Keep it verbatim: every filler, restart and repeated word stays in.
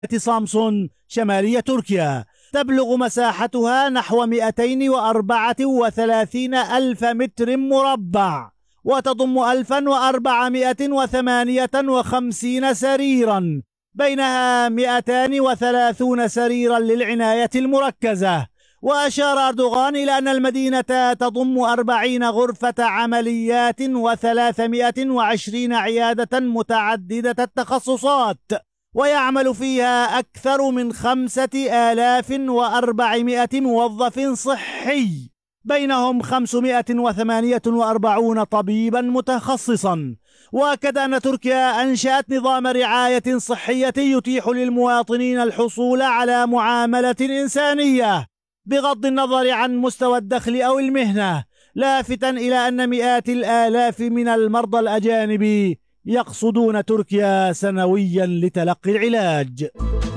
سامسون شمالية تركيا، تبلغ مساحتها نحو مئتين وأربعة وثلاثين ألف متر مربع، وتضم ألفا وأربعمائة وثمانية وخمسين سريرا، بينها مئتان وثلاثون سريرا للعناية المركزة. وأشار أردوغان إلى أن المدينة تضم أربعين غرفة عمليات وثلاثمائة وعشرين عيادة متعددة التخصصات، ويعمل فيها أكثر من خمسة آلاف وأربعمائة موظف صحي، بينهم خمسمائة وثمانية وأربعين طبيبا متخصصا. وأكد أن تركيا أنشأت نظام رعاية صحية يتيح للمواطنين الحصول على معاملة إنسانية بغض النظر عن مستوى الدخل أو المهنة، لافتا إلى أن مئات الآلاف من المرضى الأجانب يقصدون تركيا سنويا لتلقي العلاج.